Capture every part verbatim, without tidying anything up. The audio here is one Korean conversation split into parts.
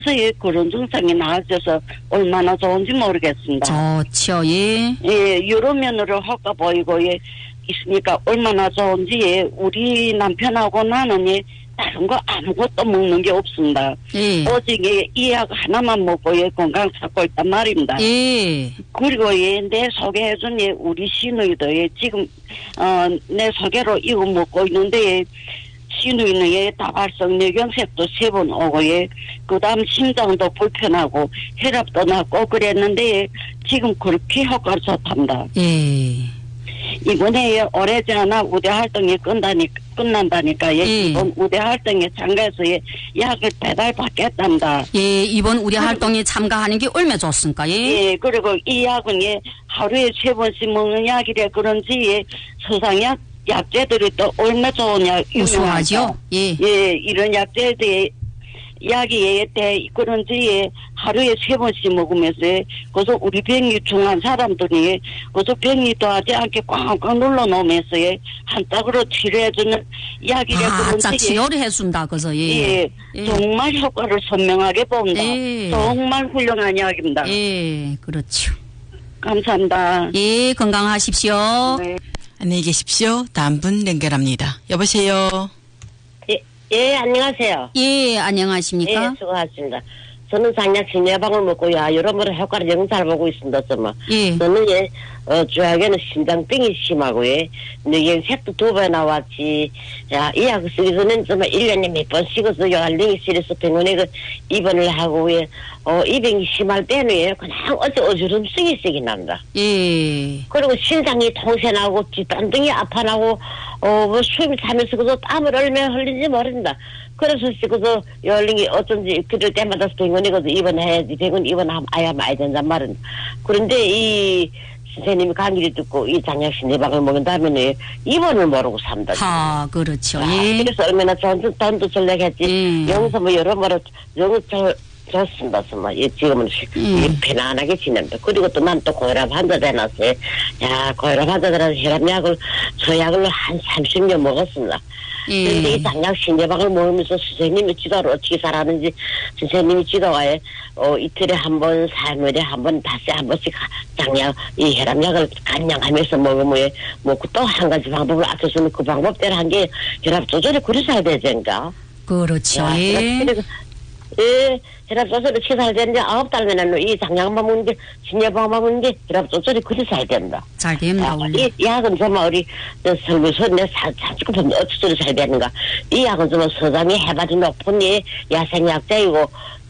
저의 그런 증상이 나아져서 얼마나 좋은지 모르겠습니다. 좋죠, 예. 예, 여러 면으로 효과 보이고, 예, 있으니까 얼마나 좋은지, 예, 우리 남편하고 나는, 예, 다른 거 아무것도 먹는 게 없습니다. 예. 오직, 예, 이 약 하나만 먹고, 예, 건강 찾고 있단 말입니다. 예. 그리고, 예, 내 소개해준, 예, 우리 시누이도, 예, 지금, 어, 내 소개로 이거 먹고 있는데, 예, 시누이는 예, 다발성 뇌경색도 세 번 오고, 예, 그 다음 심장도 불편하고, 혈압도 낮고 그랬는데, 예, 지금 그렇게 효과가 좋답니다. 예. 이번에 예, 오래지 않아 우대 활동이 끝나니, 끝난다니까, 예, 예. 이번 우대 활동에 참가해서 예, 약을 배달받겠답니다. 예, 이번 우리 활동에 참가하는 게 얼마 좋습니까? 예. 예, 그리고 이 약은 예, 하루에 세 번씩 먹는 약이래 그런지, 예, 서상약, 약재들이 또 얼마 좋은 약, 우수하죠? 예. 예, 이런 약재들이, 약이 예, 때, 그런지, 예, 하루에 세 번씩 먹으면서, 예, 그래서 우리 병이 중한 사람들이, 예, 그래서 병이 더하지 않게 꽉꽉 눌러 놓으면서, 예, 한 짝으로 치료해주는 약이래 아, 그런지. 짝 치료를 해준다, 그래서, 예. 예, 예. 정말 효과를 선명하게 봅니다. 예. 정말 훌륭한 약입니다. 예, 그렇죠. 감사합니다. 예, 건강하십시오. 네. 안녕히 계십시오. 다음 분 연결합니다. 여보세요. 예, 예, 안녕하세요. 예, 안녕하십니까? 예, 수고하셨습니다. 저는 장약 신예방을 먹고요. 여러모로 효과를 영 잘 보고 있습니다. 정말. 예. 저는 예, 어, 주약에는 심장병이 심하고, 예, 뇌경색도 두 번 나왔지. 야, 이 약 쓰기 전에는 정말 일 년에 몇 번 씩어서 요알링이 시려서 병원에 그 입원을 하고, 예, 어, 이 병이 심할 때는 예, 그냥 어째 어지럼증이 세게 납니다. 예. 그리고 신장이 통새나고, 뒷단등이 아파나고, 어, 뭐, 숨이 차면서 그저 땀을 얼마나 흘린지 모릅니다. 그래서 그저 열링이 어쩐지 그럴 때마다 병원에 가서 입원해야지, 병원 입원하면 아야 마야 된단 말은. 그런데 이 선생님이 강의를 듣고 이 장약신 예방을 먹은 다음에 입원을 모르고 삽니다. 하, 그렇죠. 아, 예. 그래서 얼마나 좋은 돈도 절약했지. 예. 여기서 뭐 여러모로 너무 저, 좋습니다. 정말. 예, 지금은 예. 예, 편안하게 지냅니다. 그리고 또 난 또 고혈압 환자 되놨어요. 야, 고혈압 환자들은 혈압약을, 저 약을 한 삼십 년 먹었습니다. 예. 그런데 이 장약 신예방을 먹으면서 선생님이 지도를 어떻게 살았는지 선생님이 지도가에 어, 이틀에 한 번, 삼일에 한 번, 닷새 한 번씩 장약, 이 혈압약을 간량하면서 먹으면 뭐 또 한 가지 방법을 아껴서는 그 방법대로 한 게 혈압 조절이 그래서 되는가? 그렇죠. 야, 예. 그래서, 예, 혈압 조절이 치사할 되는데 아홉 달 내는 이 장약만 먹는 게, 신예방만 먹는 게 혈압 조절이 그래서 해야 된다. 잘 됩니다, 원래. 이 약은 정말 우리 설교서 내 사주급 어찌소리 잘 되는가. 이 약은 정말 서장이 해발이 높은 이 야생약제이고.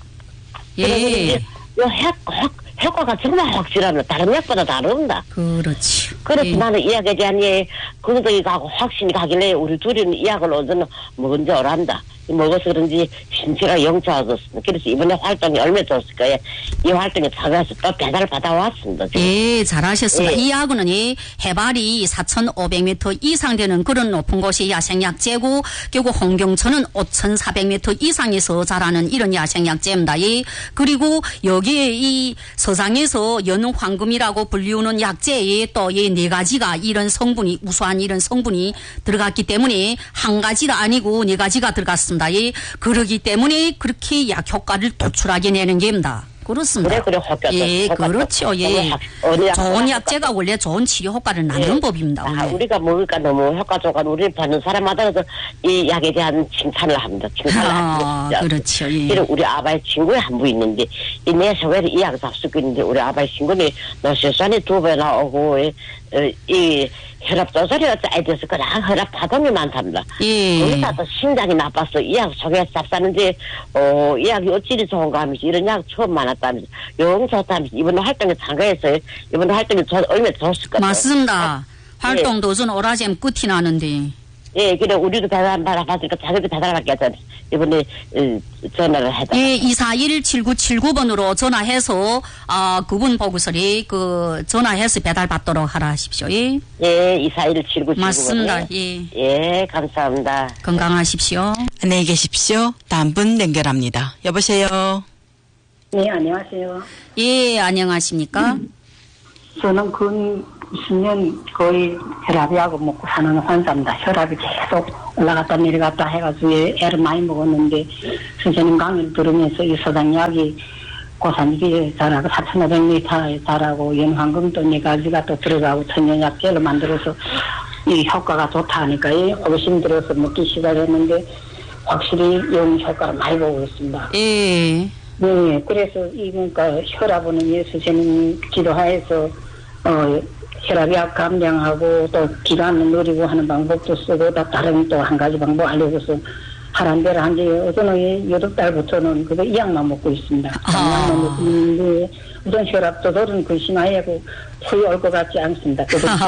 예. 요 효, 효과가 정말 확실합니다. 다른 약보다 다릅니다. 그렇죠. 그래서 예. 나는 이 약에 대한 예, 근거이 가고 확신이 가길래 우리 둘이는 이 약을 어제는 먹은 지 오란다. 먹어서 그런지 신체가 영 좋아졌습니다. 그래서 이번에 활동이 얼마나 좋았을까요? 이 활동에 참가해서 또 배달을 받아왔습니다. 지금. 예, 잘하셨습니다. 예. 이 약은 이 해발이 사천오백 미터 이상 되는 그런 높은 곳이 야생약제고, 결국 홍경천은 오천사백 미터 이상에서 자라는 이런 야생약제입니다. 예. 그리고 여기에 이 서장에서 연황금이라고 불리우는 약제에 또 이 네 가지가 이런 성분이, 우수한 이런 성분이 들어갔기 때문에 한 가지가 아니고 네 가지가 들어갔습니다. 예. 그러기 때문에 그렇게 약 효과를 도출하게 내는 겁니다. 그렇습니다. 그래, 그래, 효과. 예, 효과, 그렇죠. 예. 어느 좋은 약제가 원래 좋은 치료 효과를 나누는 예. 법입니다. 아, 원래. 우리가 먹을까 너무 효과적으로 우리 받는 사람마다 이 약에 대한 칭찬을 합니다. 칭찬을 아, 합니다. 그렇죠. 예. 이런 우리 아바의 친구에 한 분 있는데 이 내 소개를 이 약을 잡수고 있는데 우리 아바의 친구는 노쇠산이 두 배 나오고 이, 이 혈압 조절이 어쩌야 돼서 그냥 혈압 파동이 많답니다. 예. 거기다 또 심장이 나빠서 이 약 속에서 잡사는데 어, 이 약이 어찌리 좋은가 하면서 이런 약 처음 많았다면서 영 좋다면서 이번 활동에 참가해서 이번 활동에 저, 얼마나 좋았을 것 같아요. 맞습니다. 활동 도전 오라잼 끝이 나는데. 예, 그래 우리도 배달 받았으니까 자기도 배달 받겠다. 이번에 어, 전화를 해다. 예, 이사일 칠구칠구 번으로 전화해서 아 그분 보고서리 그 전화해서 배달 받도록 하라 하십시오. 예. 예, 이사일 칠구칠구. 맞습니다. 예. 예, 감사합니다. 건강하십시오. 안녕히 계십시오. 다음 분 연결합니다. 여보세요. 네, 안녕하세요. 예, 안녕하십니까? 저는 근 이십 년 거의 혈압약을 먹고 사는 환자입니다. 혈압이 계속 올라갔다 내려갔다 해가지고 애를 많이 먹었는데 선생님 강의를 들으면서 이 서당약이 고산이기에 잘하고 사천오백 미터에 잘하고 연황금도 네 가지가 또 들어가고 천연약재로 만들어서 이 효과가 좋다 하니까 어르신 들어서 먹기 시작했는데 확실히 영 효과를 많이 보고 있습니다. 예. 네, 그래서 이 그러니까 혈압은 예 선생님 기도하에서 어 혈압약 감량하고 또 기간을 누리고 하는 방법도 쓰고 또 다른 또 한 가지 방법 알려줘서 하란 대로 한지 어제는 여덟 달부터는 그거 이 약만 먹고 있습니다. 아. 약만 먹고 있는데 우선 혈압도 저는 그 심하고 후회 올 것 같지 않습니다.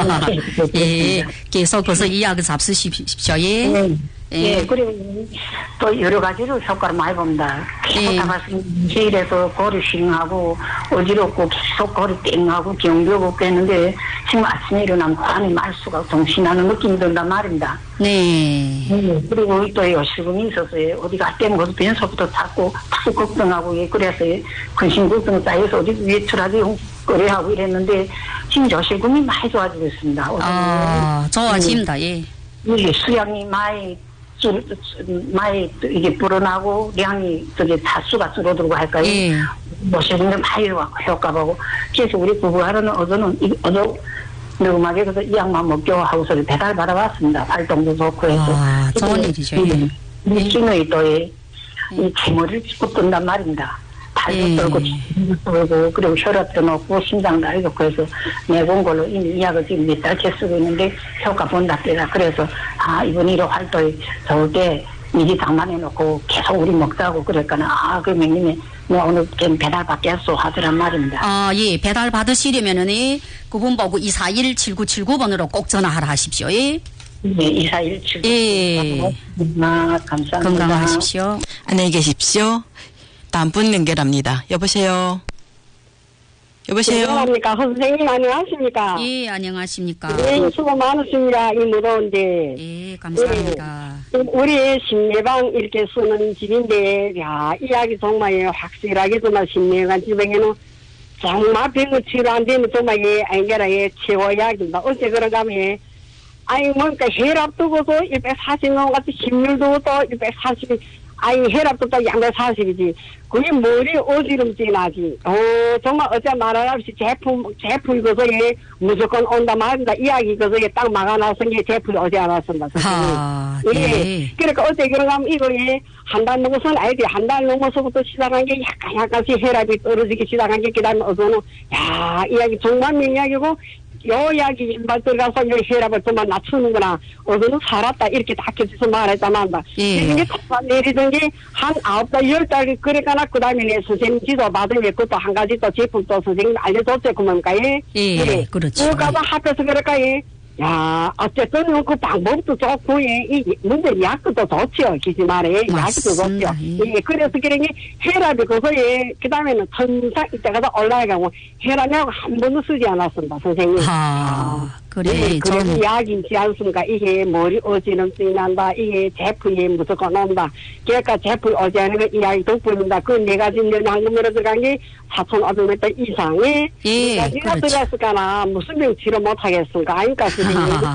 예, 계속 그래서 이 약을 잡수십시오. 예. 네. 예. 예, 그리고 또 여러 가지로 효과를 많이 봅니다. 계속 예. 다가서 제일에서 거리 싱하고 어지럽고 계속 거리 땡하고 경비하고 없겠는데 지금 아침에 일어나면 관이 말수가 정신하는 느낌이 든단 말입니다. 네. 예, 그리고 또 요실금이 있어서 어디 갈 때는 거기서 변소부터 자꾸 자꾸 걱정하고 예, 그래서 근심 걱정 쌓여서 어디 외출하기 거래하고 이랬는데 지금 요실금이 많이 좋아지고 있습니다. 아, 좋아집니다. 예. 이게 수량이 많이 줄, 많이 이게 불어나고 량이 저기 다수가 줄어들고 할까요? 예. 모시는데 많이 효과 보고 그래서 우리 부부하고는 어제는 이 어제 녹음하게 그래서 이 약만 먹겨 하고서 배달 받아왔습니다. 활동도 좋고 해서. 아, 좋은 일이죠. 예. 미끼의 또이 채머리를 짚어뜬단 말입니다. 발도 예. 떨고 떨고 그리고 혈압도 높고 심장도 안 좋고 해서 내본 걸로 이미 이 약을 지금 몇 달째 쓰고 있는데 효과 본답니다. 그래서 아 이번 일 호 활동이 좋을 때 미리 장만해놓고 계속 우리 먹자고 그랬거나 아 그 명님이 뭐 오늘 좀 배달 받겠소 하더란 말입니다. 아, 예. 배달 받으시려면은 예, 그분 보고 이사일 칠구칠구 번으로 꼭 전화하라 하십시오. 예. 네, 이사일칠. 예. 아, 감사합니다. 건강하십시오. 안녕히 계십시오. 다음 분 연결합니다. 여보세요. 여보세요. 안녕하십니까. 선생님 안녕하십니까. 예, 안녕하십니까. 네, 수고 많으십니다. 이 무더운데. 예, 감사합니다. 우리 심내방 이렇게 쓰는 집인데, 야, 이야기 정말 확실하게 정말 심내관 집에게는 정말 병을 치료 안 되면 정말 예, 아니라 예, 최고 이야기입니다. 어째 그런가 하면, 아니, 뭔가 혈압 두고도 백사십 넘어가서 심률도 또 백사십, 아니, 혈압도 또 양백사십이지. 그게 머리 어지럼증이 나지. 어, 정말 어째 말할 없이 제품, 제품이 그거에 무조건 온다 말입니다. 이야기 그거에 딱 막아놔서 게 제품이 어제 안 왔습니다. 아, 예. 네. 그러니까 어째 그런가 하면 이거에 한 달 넘어서는 아이들이 한 달 넘어서부터 시작한 게 약간 약간씩 혈압이 떨어지기 시작한 게 그 다음에 어서는, 야, 이야기 정말 명약이고, 요 이야기 인발 들어가서 요 혈압을 정말 낮추는구나. 어서는 살았다. 이렇게 닥쳐져서 말했다만. 예. 이게 내리던 게 한 아홉 달, 열 달, 그러니까 그 다음에 선생님 지도 받으면 그것도 한 가지 또 제품 또 선생님 알려줬죠. 그만까, 예. 예, 예. 그렇죠. 그거가 합해서 그럴까, 예. 야, 어쨌든 그 방법도 좋고, 예, 이 문제 약도 좋지요. 기지 말에. 약도 맞습니다. 좋죠. 예. 예, 그래서 그런 게 혈압이 그거에, 그 다음에는 천상 이때가서 올라가고, 혈압약을 한 번도 쓰지 않았습니다, 선생님. 아, 그래. 예, 그래서 좀, 약이지 않습니까? 이게 머리 어지럼증이 난다. 이게 제품이 무조건 온다. 그러니까 제품이 어지하는 거 이야기 덕분입니다. 그 네 가지 연한금으로 들어간 게 사천오백 미터 이상에 예, 네 가지가 그렇죠. 들어갔을까나 무슨 병 치료 못하겠습니까? 아닙니까, 선생님?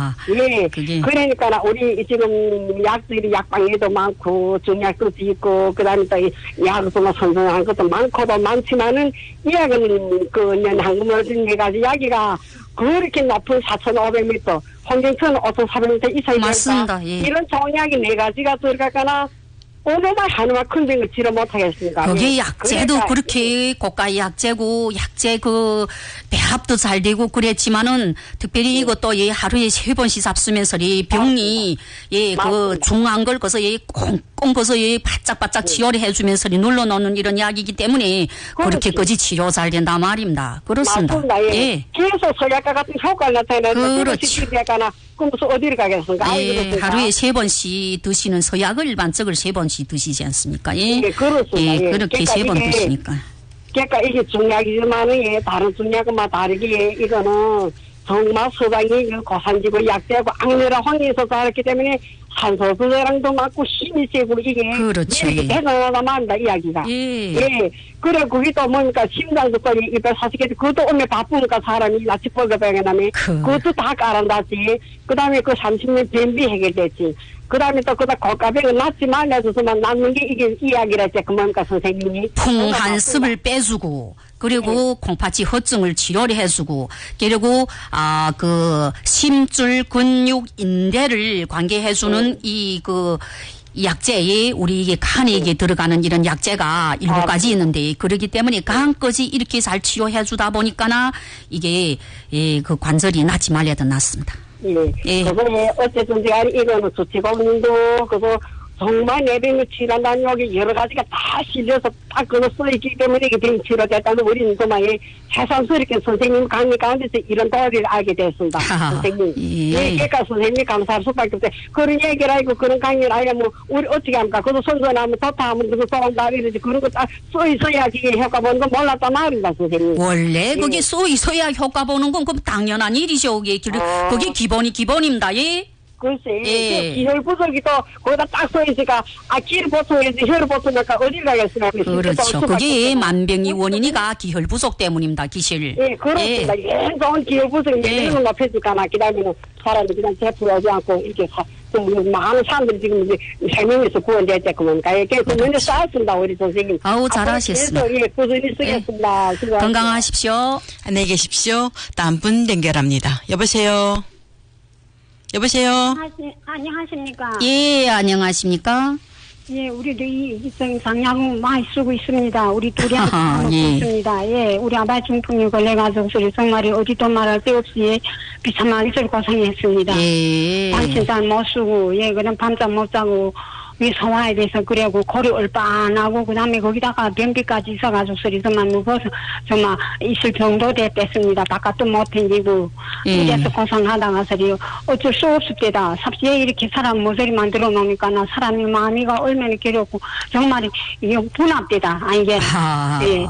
예. 그게. 그러니까 우리 지금 약들이 약방에도 많고 중약도 있고 그다음에 또 약도 선정한 것도 많고도 많지만은 이 약은 그 연한금으로 든 네 가지 약이가 그렇게 높은 사천오백 미터, 홍경천은 오천사백 미터 이상이 맞습니다. 되니까 예. 이런 종약이 네 가지가 들어가거나 어느 말 하나만 큰 병을 치료 못하겠습니까? 거기 예. 약재도 그러니까 그렇게 고가 약재고 약재 그 배합도 잘 되고 그랬지만은 특별히 이것도 예 하루에 세 번씩 잡수면서 이 병이 예 그 맞습니다. 중한 걸 거서 예 꽁꽁 거서 예 바짝바짝 치료를 해주면서 눌러 놓는 이런 약이기 때문에 그렇게 그렇지. 거지 치료 잘 된다 말입니다. 그렇습니다. 맞습니다. 예. 예. 계속 서약과 같은 효과를 나타내는 그렇죠. 약가나 그럼 무슨 어디를 가겠습니까? 아이, 예, 그렇습니까? 하루에 세 번씩 드시는 서약을 일반적으로 세 번씩 드시지 않습니까? 예, 예, 그렇습니다. 예, 예. 그렇게 그러니까 세 번 이게 드시니까. 그러니까 이게 중약이지만 예, 다른 중약과 다르게 이거는 정말 서방이 고산지고 약재하고 악내라 황리에서 자랐기 때문에 산소수제랑도 맞고 힘이 세고 이게 그렇죠. 이렇게 대단하다 말입니다 이야기가. 예. 예. 그래 그게 또 뭡니까 심장수까지 이백사십 개 그것도 오면 바쁘니까 사람이 나치벌거병에 다음에 그. 그것도 다 깔아놨지. 그 다음에 그 삼십 년 변비 해결됐지. 그 다음에 또 그다 고가병을 낳지 말라줘서만 낳는 게 이게 이야기랬지. 그 뭡니까 선생님이. 풍한습을 빼주고 그리고 네. 콩팥이 허증을 치료를 해주고 그리고 아 그 심줄 근육 인대를 관계해주는 네. 이 그 약재에 우리 이게 간에 이게 들어가는 이런 약재가 일곱 아, 가지 있는데 그러기 때문에 간까지 이렇게 잘 치료해 주다 보니까나 이게 예, 그 관절이 낫지 말려도 낫습니다. 예. 예. 그거에 어쨌든지 간에 이거는 수치공인도 그거 정말 내병을 치료한다는 여기 여러 가지가 다 실려서 딱 그거 써있기 때문에 이게 병 치료됐다는 우리는 정말 새삼스럽게 선생님 강의 가운데서 이런 도리를 알게 됐습니다. 하하. 선생님. 예. 예. 그러니까 선생님이 감사할 수밖에 없어요. 그런 얘기를 알고 그런 강의를 알면 우리 어떻게 합니까? 그거 선전하면 좋다 하면 그거 쏘온다 이러지 그런 거 딱 써있어야지 효과 보는 거 몰랐단 말입니다. 선생님. 원래 예. 그게 써 있어야 효과 보는 건 그럼 당연한 일이죠. 그게, 기- 아. 그게 기본이 기본입니다. 예. 글쎄, 예. 기혈 부족이 또 거기다 딱 써있으니까 아 기를 보충해야지 혈을 보충하니까 어딜 가겠어요. 그렇죠. 그게 만병이 원인이가 기혈 부족 때문입니다. 기실. 예, 그렇습니다. 예, 좋은 기혈 부족이 예. 이런 걸 높여줄까 나 기다리면 사람이 그냥 제풀하지 않고 이렇게 사, 좀 많은 사람들이 지금 이제 세 명에서 구원됐지 그러니까 예, 그래서 먼저 쌓았습니다 우리 선생님. 아우, 잘하셨습니다. 앞으로 계속, 예, 꾸준히 쓰겠습니다. 수고하십니다. 건강하십시오. 안녕히 계십시오. 다음 분 연결합니다. 여보세요. 여보세요. 하시, 안녕하십니까? 예, 안녕하십니까? 예, 우리도 이 이성 장약은 많이 쓰고 있습니다. 우리 둘이 하하, 먹고 예. 있습니다. 예, 우리 아빠 중풍이 걸려가지고 소리 정말이 어디도 말할 데 없이 비참하게 절 고생했습니다. 예. 반신단 못 쓰고, 예, 그냥 밤잠 못 자고, 이 소화에 대해서 그래고 골이 얼빠나고 그다음에 거기다가 변비까지 있어가지고 소리 정말 무거워서 정말 있을 병도 됐습니다. 바깥도 못 댕기고 예. 이래서 고생하다가 소리요 어쩔 수 없을 때다 삽시에 이렇게 사람 모서리 만들어 놓으니까 나 사람이 마음이가 얼마나 괴롭고 정말 이게 분합되다 아니게 아, 예.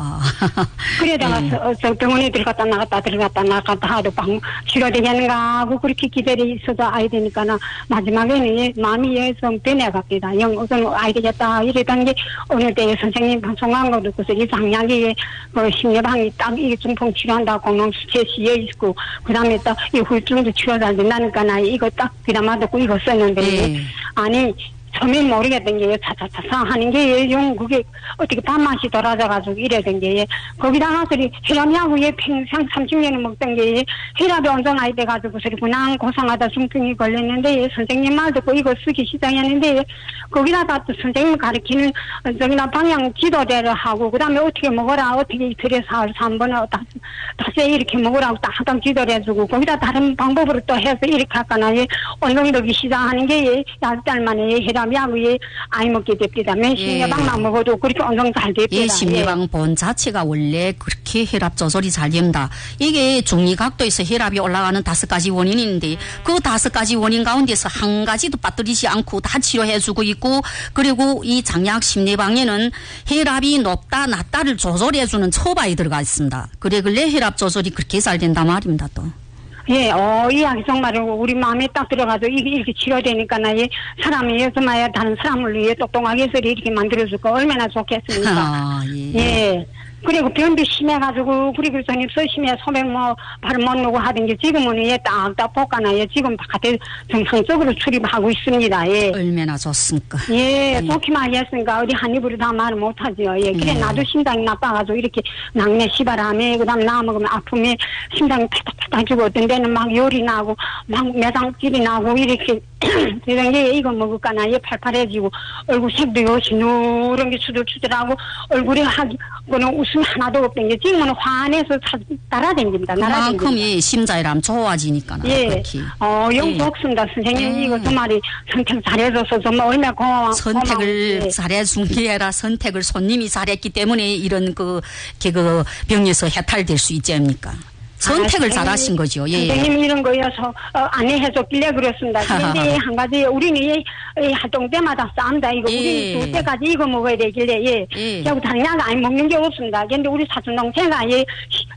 그러다가 저, 저 병원에 들어갔다 나갔다 들어갔다 나갔다 하도 방 치료되겠는가 하고 그렇게 기다려 있어도 아이 되니까 나 마지막에는 예, 마음이 예, 좀 변해갑니다. 영, 어떤 아이 되겠다 이랬던 게 어느 때 선생님 방송한 거 듣고서 이 장약이 그 심리방이 딱 이게 중풍 치료한다 공농수체 시에 있고 그 다음에 딱 이 후유증도 치료 잘 된다니까 나 이거 딱 드라마 듣고 이거 썼는데 예. 아니 처음엔 모르겠던 게 차차차차 하는 게 용 그게 어떻게 밥맛이 돌아져가지고 이래 된 게 거기다가 소리 혈압약을 얘 평생 삼십 년을 먹던 게 혈압이 엄청 많이 돼가지고 소리 그냥 고상하다 중풍이 걸렸는데 선생님 말 듣고 이거 쓰기 시작했는데 거기다가 또 선생님 가르치는 저기나 방향 지도대로 하고 그 다음에 어떻게 먹어라 어떻게 이틀에 사흘 삼 번을 다시 다시 이렇게 먹으라고 딱 하던 지도를 해주고 거기다 다른 방법으로 또 해서 이렇게 할까나 운동되기 시작하는 게 열 달 만에 혈압 약을 아이 먹게 됩니다. 맨 심리방만 먹어도 그렇게 엄청 잘 됩니다. 예, 심리방 본 자체가 원래 그렇게 혈압 조절이 잘 됩니다. 이게 중리각도에서 혈압이 올라가는 다섯 가지 원인이 있는데 그 다섯 가지 원인 가운데서 한 가지도 빠뜨리지 않고 다 치료해주고 있고 그리고 이 장약 심리방에는 혈압이 높다 낮다를 조절해주는 초바에 들어가 있습니다. 그래 근래 혈압 조절이 그렇게 잘 된다 말입니다 또. 예, 어, 이야기 정말 우리 마음에 딱 들어가서 이게 이렇게 치료되니까 나 예, 사람이 정말 다른 사람을 위해 똑똑하게 해서 이렇게 만들어줄까 얼마나 좋겠습니까? 아, 예. 예. 그리고 변비 심해가지고 그리고 전입 서심해 소변 뭐 바로 못 놓고 하던 게 지금은 예 딱딱 볶아나 예 지금 바깥에 정상적으로 출입하고 있습니다. 예. 얼마나 좋습니까? 예, 좋기만 했으니까 어디 한 입으로 다 말을 못하죠. 예, 그래 음. 나도 심장이 나빠가지고 이렇게 낙내 시바람에 그다음에 나 먹으면 아픔에 심장이 팍팍팍 해주고 어떤 데는 막 열이 나고 막 매장질이 나고 이렇게 그런 게 이거 먹을까나 예 팔팔해지고 얼굴 색도 요시 누런 게 수들수들하고 얼굴에 하기 그는 웃음 하나도 없던 게 지금은 화내서 날아다닙니다. 날아다닙니다. 그만큼 이 심자이람 좋아지니까. 예, 그렇게. 어, 예. 영도 없습니다. 선생님, 예. 이거 정말이 선택 잘해줘서 정말 얼마나 고마워. 선택을 고마워. 잘해준 게 아니라 선택을 손님이 잘했기 때문에 이런 그, 그 병에서 해탈될 수 있지 않습니까? 선택을 아, 잘하신 거죠. 예. 선생님 이런 거여서 어, 안내해줬길래 그렇습니다. 그런데 한 가지 우리는 이, 이 활동 때마다 싸움다. 이거 예. 우리는 두 때까지 이거 먹어야 되길래 예. 예. 결국 다른 약 안 먹는 게 없습니다. 그런데 우리 사촌 동생아 예.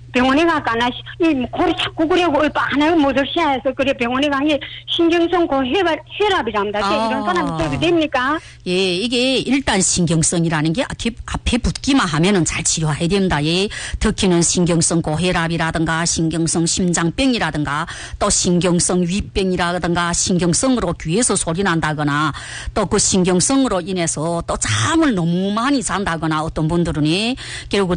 병원에 가거나 이 골이 자꾸 그래고 하나 못 시야해서 그래 병원에 가니 신경성 고혈압 혈압이랍니다. 아. 이런 사람이 써도 됩니까? 예, 이게 일단 신경성이라는 게 앞에, 앞에 붙기만 하면은 잘 치료해야 됩니다. 예, 특히는 신경성 고혈압이라든가 신경성 심장병이라든가 또 신경성 위병이라든가 신경성으로 귀에서 소리 난다거나 또 그 신경성으로 인해서 또 잠을 너무 많이 잔다거나 어떤 분들은 결국